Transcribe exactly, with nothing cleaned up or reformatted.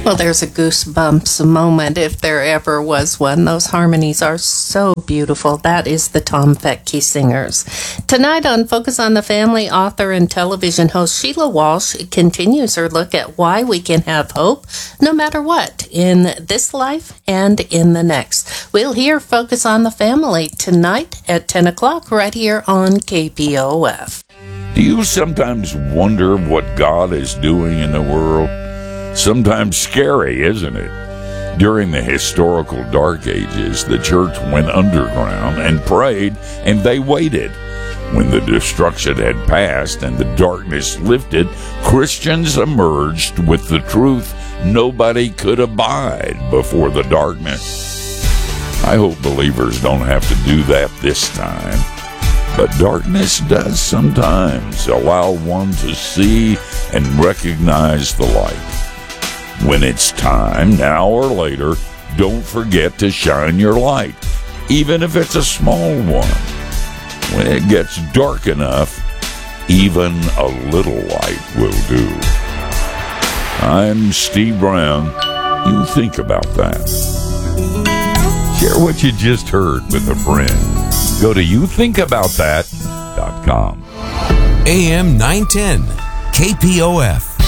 Well, there's a goosebumps moment if there ever was one. Those harmonies are so beautiful. That is the Tom Fettke Singers. Tonight on Focus on the Family, author and television host Sheila Walsh continues her look at why we can have hope no matter what in this life and in the next. We'll hear Focus on the Family tonight at ten o'clock right here on K P O F. Do you sometimes wonder what God is doing in the world? Sometimes scary, isn't it? During the historical Dark Ages, the church went underground and prayed, and they waited. When the destruction had passed and the darkness lifted, Christians emerged with the truth nobody could abide before the darkness. I hope believers don't have to do that this time. But darkness does sometimes allow one to see and recognize the light. When it's time, now or later, don't forget to shine your light, even if it's a small one. When it gets dark enough, even a little light will do. I'm Steve Brown. You think about that. Share what you just heard with a friend. Go to you think about that dot com. A M nine ten, K P O F.